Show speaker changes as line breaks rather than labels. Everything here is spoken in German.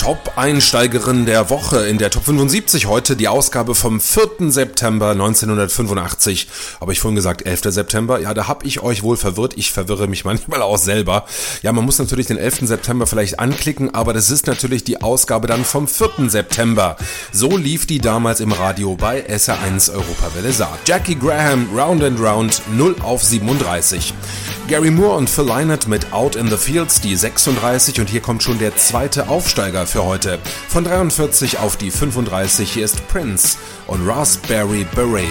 Top-Einsteigerin der Woche in der Top 75 heute, die Ausgabe vom 4. September 1985. Habe ich vorhin gesagt, 11. September? Ja, da habe ich euch wohl verwirrt. Ich verwirre mich manchmal auch selber. Ja, man muss natürlich den 11. September vielleicht anklicken, aber das ist natürlich die Ausgabe dann vom 4. September. So lief die damals im Radio bei SR1 Europawelle Saar. Jackie Graham, Round and Round, 0 auf 37. Gary Moore und Phil Lynott mit Out in the Fields, die 36, und hier kommt schon der zweite Aufsteiger für heute. Von 43 auf die 35, hier ist Prince und Raspberry Beret.